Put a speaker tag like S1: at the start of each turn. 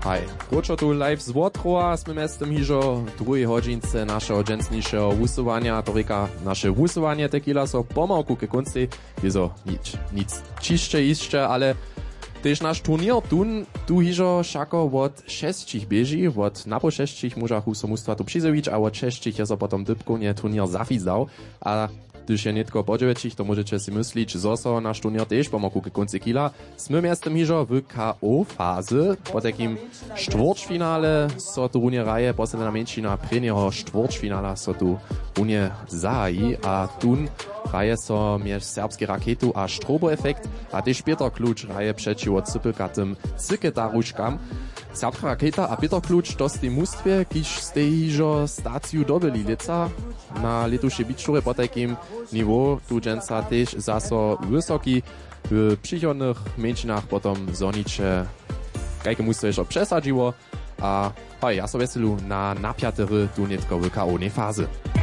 S1: Hej, krótko tu live z Łotrowa, sme mestem hižo druhej hodzince našeho dženstnejšieho wusowania, to reka naše wusowanie tequila so pomalku ke konci, jezo nic čišće išće, ale tež naš turnier tu hižo šako od 6 bieži, od napo 6 mužachu so mustva tu přizevič, a od 6 je so potom dypkovne turnier zafizał, a když je netko po 9, to môžete si mysliť, zo so náš turnier tež pomoku ke konci kila. Sme miestem hižo v K.O. fáze, po takým štvrťfinále so tu runie raje, posledná menšina prvného štvrťfinála so tu runie zahají a tun raje so miež serbský raketu a Strobo-efekt a tež Peter Kluč raje přečivo cypelkatym cyketaruškam. Serbska raketa a Peter Kluč to ste mustwie, kiž ste hižo stáciu dobili lica na letušie bičture po takým niveau, tu dženca tež zaso vysoký, v přichodných menšinách potom zoniče kajke mustvo ešte přesadživo a ja so veselu na napiatere tu netko v K.O. fáze.